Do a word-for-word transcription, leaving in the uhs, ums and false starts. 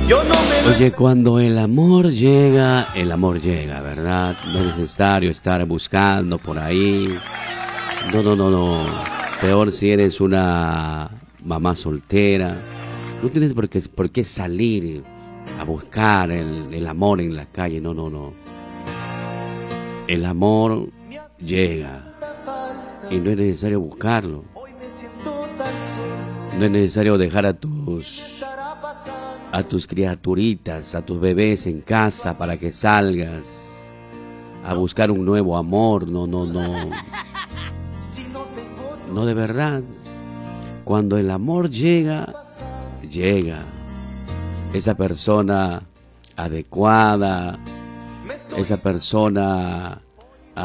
Yo no me... Oye, cuando el amor llega, el amor llega, ¿verdad? No es necesario estar buscando por ahí. No, no, no, no. Peor si eres una mamá soltera. No tienes por qué, por qué salir a buscar el, el amor en la calle. No, no, no. El amor llega y no es necesario buscarlo. No es necesario dejar a tus a tus criaturitas, a tus bebés en casa para que salgas a buscar un nuevo amor. No, no, no. No, de verdad. Cuando el amor llega, llega. Esa persona adecuada, esa persona